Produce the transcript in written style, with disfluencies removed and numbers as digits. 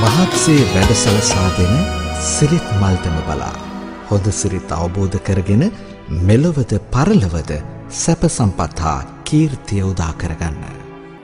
මහත්සේ වැඩසලසා දෙන සිරිත් මල්තම බලා හොඳ සිරිත් අවබෝධ කරගෙන මෙලොවද පරලොවද සැප සම්පත් හා කීර්තිය උදා කරගන්න.